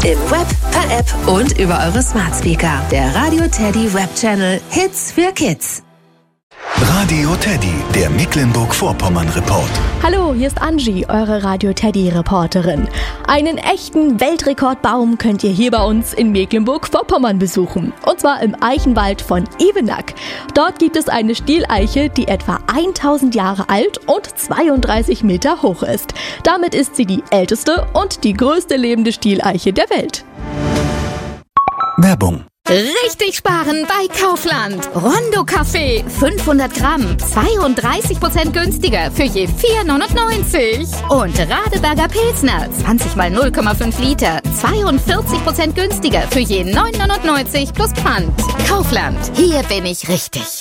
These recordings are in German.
Im Web, per App und über eure Smart Speaker. Der Radio Teddy Web Channel Hits für Kids. Radio Teddy, der Mecklenburg-Vorpommern-Report. Hallo, hier ist Angie, eure Radio Teddy-Reporterin. Einen echten Weltrekordbaum könnt ihr hier bei uns in Mecklenburg-Vorpommern besuchen. Und zwar im Eichenwald von Ebenack. Dort gibt es eine Stieleiche, die etwa 1000 Jahre alt und 32 Meter hoch ist. Damit ist sie die älteste und die größte lebende Stieleiche der Welt. Werbung. Richtig sparen bei Kaufland. Rondo Kaffee, 500 Gramm, 32% günstiger für je 4,99. Und Radeberger Pilsner, 20 mal 0,5 Liter, 42% günstiger für je 9,99 plus Pfand. Kaufland, hier bin ich richtig.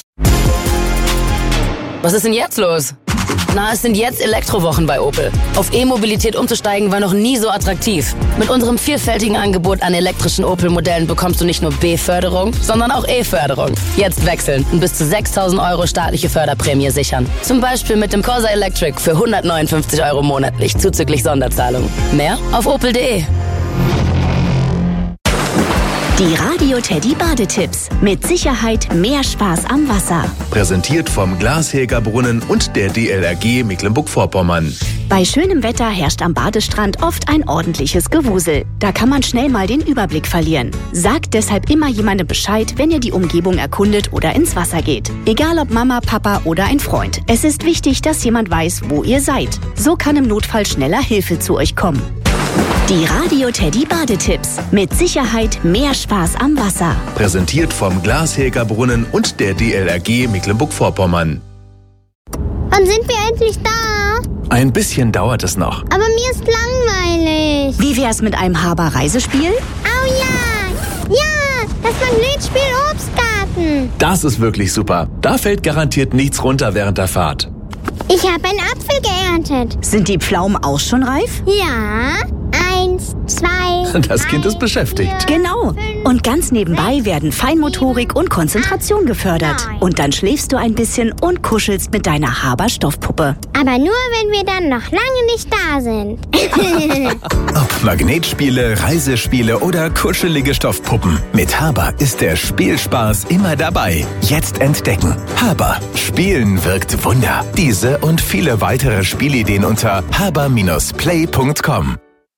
Was ist denn jetzt los? Na, es sind jetzt Elektrowochen bei Opel. Auf E-Mobilität umzusteigen war noch nie so attraktiv. Mit unserem vielfältigen Angebot an elektrischen Opel-Modellen bekommst du nicht nur B-Förderung, sondern auch E-Förderung. Jetzt wechseln und bis zu 6.000 € staatliche Förderprämie sichern. Zum Beispiel mit dem Corsa Electric für 159 € monatlich, zuzüglich Sonderzahlung. Mehr auf opel.de. Die Radio Teddy Badetipps. Mit Sicherheit mehr Spaß am Wasser. Präsentiert vom Glashägerbrunnen und der DLRG Mecklenburg-Vorpommern. Bei schönem Wetter herrscht am Badestrand oft ein ordentliches Gewusel. Da kann man schnell mal den Überblick verlieren. Sagt deshalb immer jemandem Bescheid, wenn ihr die Umgebung erkundet oder ins Wasser geht. Egal ob Mama, Papa oder ein Freund. Es ist wichtig, dass jemand weiß, wo ihr seid. So kann im Notfall schneller Hilfe zu euch kommen. Die Radio Teddy Badetipps. Mit Sicherheit mehr Spaß am Wasser. Präsentiert vom Glashägerbrunnen und der DLRG Mecklenburg-Vorpommern. Wann sind wir endlich da? Ein bisschen dauert es noch. Aber mir ist langweilig. Wie wär's mit einem Haber-Reisespiel? Oh ja! Ja! Das Magnetspiel Obstgarten. Das ist wirklich super. Da fällt garantiert nichts runter während der Fahrt. Ich habe einen Apfel geerntet. Sind die Pflaumen auch schon reif? Ja. 1, 2. Das Kind ist beschäftigt. 4, Genau. 5, Und ganz nebenbei werden Feinmotorik und Konzentration gefördert. Und dann schläfst du ein bisschen und kuschelst mit deiner Haber-Stoffpuppe. Aber nur, wenn wir dann noch lange nicht da sind. Ob Magnetspiele, Reisespiele oder kuschelige Stoffpuppen. Mit Haber ist der Spielspaß immer dabei. Jetzt entdecken. Haber. Spielen wirkt Wunder. Diese und viele weitere Spielideen unter haber-play.com.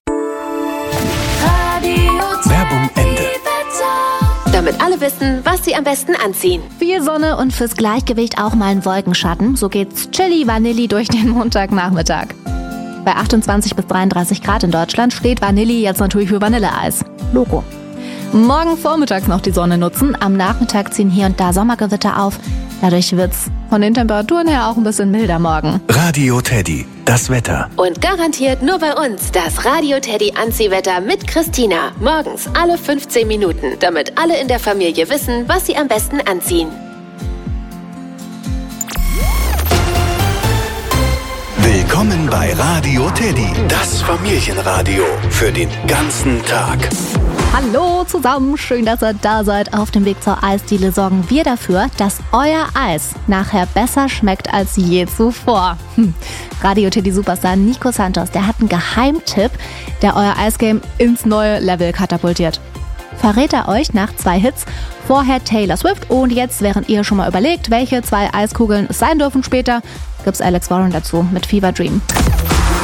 Werbung Ende. Damit alle wissen, was sie am besten anziehen. Viel Sonne und fürs Gleichgewicht auch mal ein Wolkenschatten. So geht's chilly vanilli durch den Montagnachmittag. Bei 28 bis 33 Grad in Deutschland steht Vanilli jetzt natürlich für Vanilleeis. Logo. Morgen vormittags noch die Sonne nutzen. Am Nachmittag ziehen hier und da Sommergewitter auf. Dadurch wird's von den Temperaturen her auch ein bisschen milder morgen. Radio Teddy. Das Wetter. Und garantiert nur bei uns das Radio Teddy Anziehwetter mit Christina. Morgens alle 15 Minuten, damit alle in der Familie wissen, was sie am besten anziehen. Willkommen bei Radio Teddy. Das Familienradio für den ganzen Tag. Hallo zusammen, schön, dass ihr da seid. Auf dem Weg zur Eisdiele sorgen wir dafür, dass euer Eis nachher besser schmeckt als je zuvor. Radio Teddy Superstar Nico Santos, der hat einen Geheimtipp, der euer Eisgame ins neue Level katapultiert. Verrät er euch nach 2 Hits, vorher Taylor Swift und jetzt, während ihr schon mal überlegt, welche 2 Eiskugeln es sein dürfen später, gibt's Alex Warren dazu mit Fever Dream.